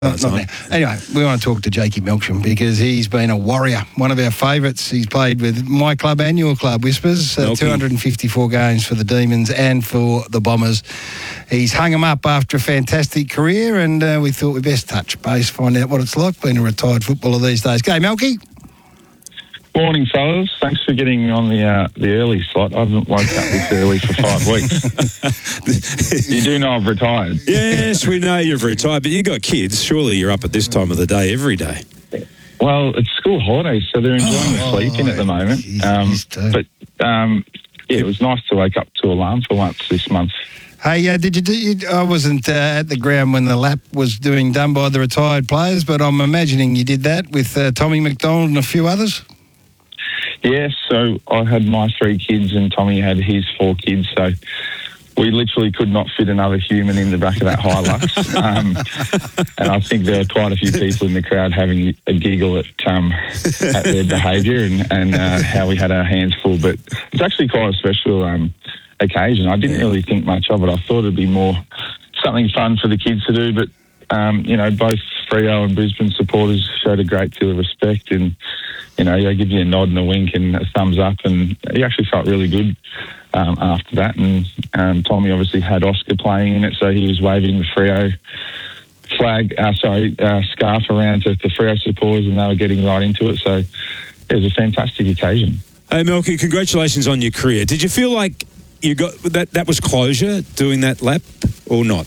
Not now. Anyway, we want to talk to Jakey Melksham because he's been a warrior, one of our favourites. He's played with my club and your club, Whispers, 254 games for the Demons and for the Bombers. He's hung them up after a fantastic career, and we thought we'd best touch base, find out what it's like being a retired footballer these days. G'day, Melky. Morning, fellas. Thanks for getting on the early slot. I haven't woke up this early for 5 weeks. You do know I've retired. Yes, we know you've retired, but you got kids. Surely you're up at this time of the day every day. Well, it's school holidays, so they're enjoying sleeping at the moment. It was nice to wake up to alarm for once this month. Hey, I wasn't at the ground when the lap was done by the retired players, but I'm imagining you did that with Tommy McDonald and a few others. Yes, so I had my 3 kids and Tommy had his 4 kids, so we literally could not fit another human in the back of that Hilux. And I think there were quite a few people in the crowd having a giggle at their behaviour and how we had our hands full. But it's actually quite a special occasion. I didn't really think much of it. I thought it'd be more something fun for the kids to do, but both Freo and Brisbane supporters showed a great deal of respect, and they give you a nod and a wink and a thumbs up, and he actually felt really good after that. And Tommy obviously had Oscar playing in it, so he was waving the Freo scarf around to the Freo supporters, and they were getting right into it. So it was a fantastic occasion. Hey, Melky, congratulations on your career. Did you feel like you got that was closure doing that lap or not?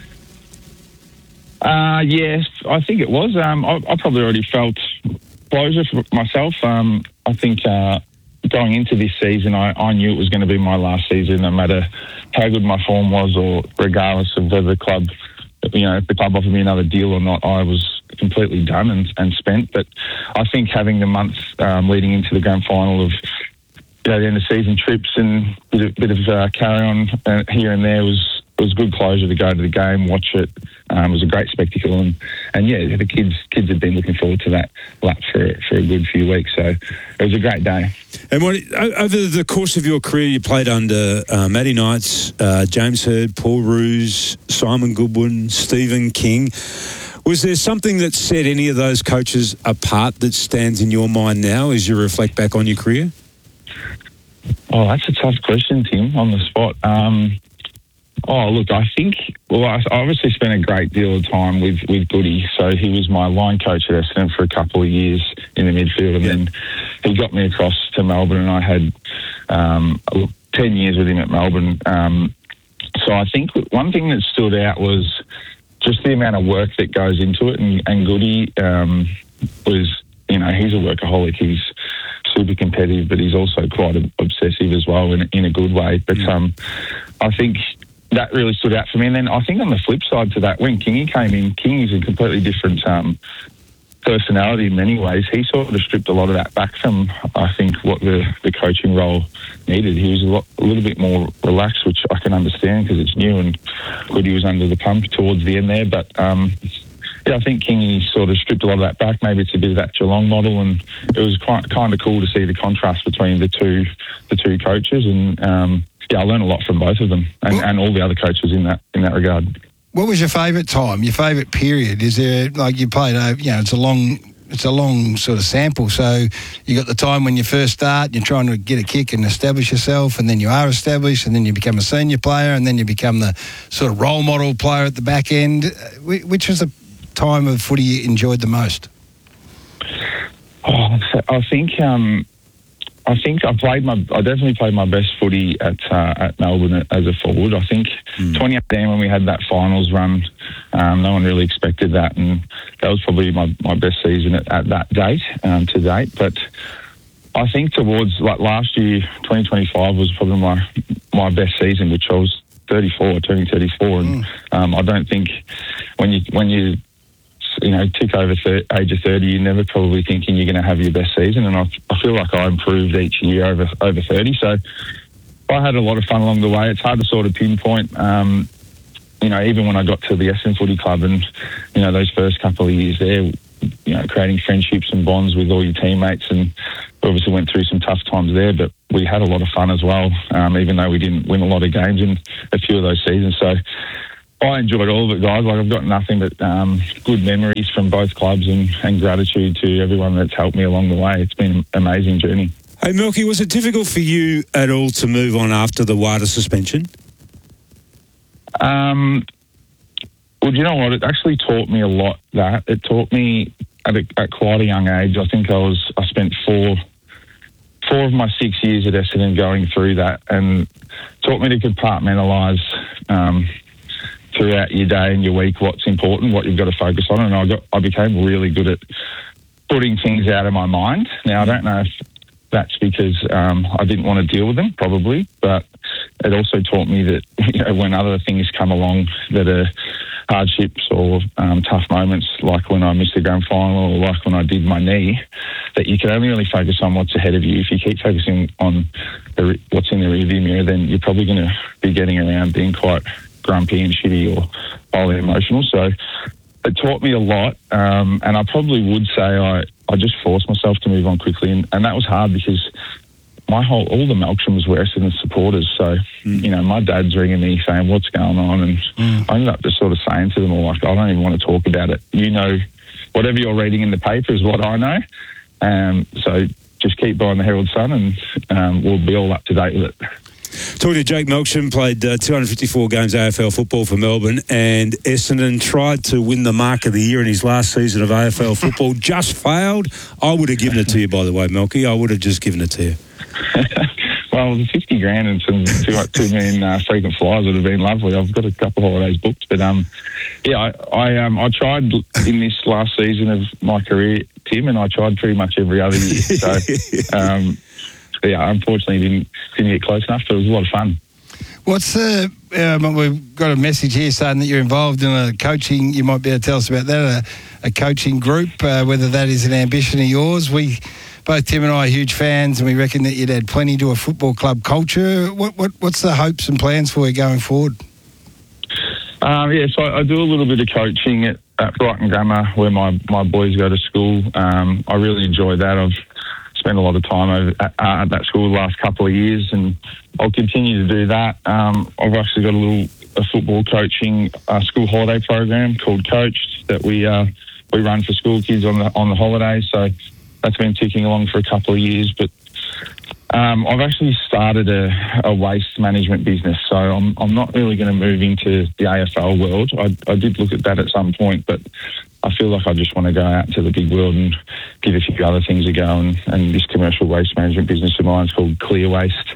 Yes, I think it was. I probably already felt closure for myself. I think going into this season, I knew it was going to be my last season, no matter how good my form was, or regardless of whether the club, if the club offered me another deal or not, I was completely done and spent. But I think having the months leading into the grand final of the end of season trips and a bit of carry on here and there was good closure to go to the game, watch it. It was a great spectacle, and the kids had been looking forward to that lap for a good few weeks. So it was a great day. And over the course of your career, you played under Matty Knights, James Hird, Paul Roos, Simon Goodwin, Stephen King. Was there something that set any of those coaches apart that stands in your mind now as you reflect back on your career? Oh, that's a tough question, Tim, on the spot. I think, I obviously spent a great deal of time with Goody. So he was my line coach at Essendon for a couple of years in the midfield, and then he got me across to Melbourne, and I had 10 years with him at Melbourne. So I think one thing that stood out was just the amount of work that goes into it, and Goody was, he's a workaholic. He's super competitive, but he's also quite obsessive as well in a good way. But I think that really stood out for me. And then I think on the flip side to that, when Kingy came in, Kingy's a completely different personality in many ways. He sort of stripped a lot of that back from, I think, what the coaching role needed. He was a little bit more relaxed, which I can understand because it's new, and Goody was under the pump towards the end there. But I think Kingy sort of stripped a lot of that back. Maybe it's a bit of that Geelong model, and it was kind of cool to see the contrast between the two coaches. And I learned a lot from both of them, and all the other coaches in that regard. What was your favourite time? Your favourite period? Is there, like, you played? It's a long sort of sample. So you got the time when you first start, you're trying to get a kick and establish yourself, and then you are established, and then you become a senior player, and then you become the sort of role model player at the back end. Which was the time of footy you enjoyed the most? I think I definitely played my best footy at Melbourne as a forward. I think 2018 when we had that finals run, no one really expected that, and that was probably my best season at that date to date. But I think towards last year, 2025 was probably my best season, which I was 34, turning 34, and I don't think when you tick over age of 30, you're never probably thinking you're going to have your best season. And I feel like I improved each year over 30. So I had a lot of fun along the way. It's hard to sort of pinpoint, even when I got to the Essendon Footy Club and, those first couple of years there, creating friendships and bonds with all your teammates. And obviously went through some tough times there, but we had a lot of fun as well, even though we didn't win a lot of games in a few of those seasons. So I enjoyed all of it, guys. Like, I've got nothing but good memories from both clubs and gratitude to everyone that's helped me along the way. It's been an amazing journey. Hey, Milky, was it difficult for you at all to move on after the WADA suspension? Well, do you know what? It actually taught me a lot. That it taught me at quite a young age. I think I spent four of my 6 years at Essendon going through that, and taught me to compartmentalise throughout your day and your week what's important, what you've got to focus on. And I became really good at putting things out of my mind. Now, I don't know if that's because I didn't want to deal with them, probably, but it also taught me that, you know, when other things come along that are hardships or tough moments, like when I missed the grand final or like when I did my knee, that you can only really focus on what's ahead of you. If you keep focusing on what's in the rearview mirror, then you're probably going to be getting around being quite grumpy and shitty or highly emotional. So it taught me a lot, and I probably would say I just forced myself to move on quickly, and that was hard because all the Melkshams were Essendon supporters. So, you know, my dad's ringing me saying, what's going on? And I ended up just sort of saying to them all, like, I don't even want to talk about it. You know, whatever you're reading in the paper is what I know. So just keep buying the Herald Sun and we'll be all up to date with it. Talking to Jake Melksham, played 254 games AFL football for Melbourne, and Essendon tried to win the Mark of the Year in his last season of AFL football, just failed. I would have given it to you, by the way, Melky. I would have just given it to you. Well, 50 grand and some 2 million frequent flyers would have been lovely. I've got a couple of holidays booked, but I tried in this last season of my career, Tim, and I tried pretty much every other year. So, unfortunately didn't get close enough, but it was a lot of fun. What's we've got a message here saying that you're involved in a coaching, you might be able to tell us about that, a coaching group, whether that is an ambition of yours. Both Tim and I are huge fans, and we reckon that you'd add plenty to a football club culture. What's the hopes and plans for you going forward? So I do a little bit of coaching at Brighton Grammar, where my boys go to school. I really enjoy that. I've spent a lot of time at that school the last couple of years, and I'll continue to do that. I've actually got a football coaching school holiday program called Coached that we run for school kids on the holidays. So that's been ticking along for a couple of years. But I've actually started a waste management business, so I'm not really going to move into the AFL world. I did look at that at some point, but I feel like I just want to go out to the big world and give a few other things a go. And this commercial waste management business of mine is called Clear Waste.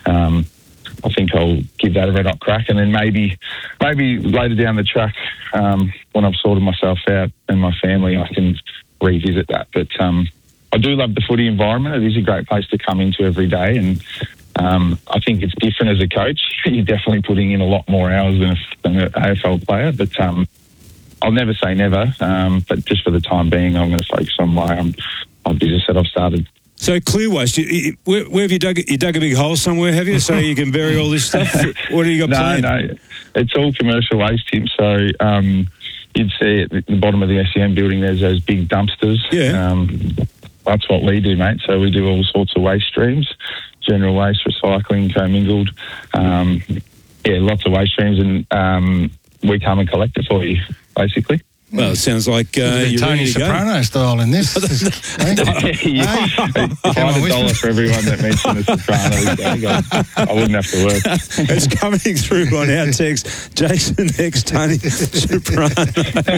I think I'll give that a red hot crack, and then maybe later down the track, when I've sorted myself out and my family, I can revisit that. But I do love the footy environment. It is a great place to come into every day, and I think it's different as a coach. You're definitely putting in a lot more hours than an AFL player, but I'll never say never. But just for the time being, I'm going to focus on my business that I've started. So Clear Waste, where have you dug? You dug a big hole somewhere, have you? So you can bury all this stuff? What do you got planned? No, it's all commercial waste, Tim. So you'd see at the bottom of the SEM building, there's those big dumpsters. Yeah. That's what we do, mate. So we do all sorts of waste streams, general waste, recycling, commingled. Lots of waste streams, and we come and collect it for you, basically. Well, it sounds like you're Tony Soprano style in this. $5 for everyone that mentions the Sopranos. I wouldn't have to work. It's coming through on our text. Jason X, Tony Soprano.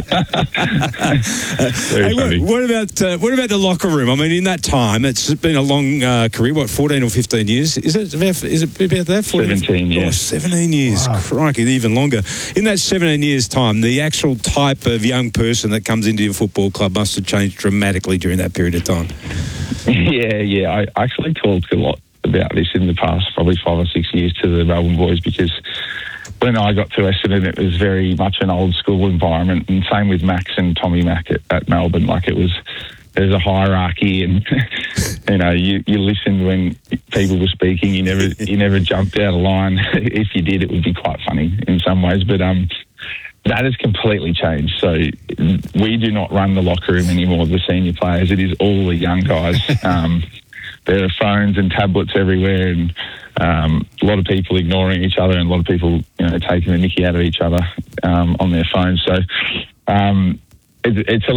Hey, what about the locker room? I mean, in that time, it's been a long career. 14 or 15 years? Is it about that? 17 years. Oh, 17 years. Wow. Crikey, even longer. In that 17 years' time, the actual type of young person that comes into your football club must have changed dramatically during that period of time. Yeah. I actually talked a lot about this in the past, probably 5 or 6 years, to the Melbourne boys, because when I got to Essendon, it was very much an old school environment, and same with Max and Tommy Mack at Melbourne. Like, there's a hierarchy, and you listened when people were speaking. You never jumped out of line. If you did, it would be quite funny in some ways, but that has completely changed. So we do not run the locker room anymore, the senior players. It is all the young guys. There are phones and tablets everywhere, and a lot of people ignoring each other and a lot of people, taking the mickey out of each other on their phones. So it's a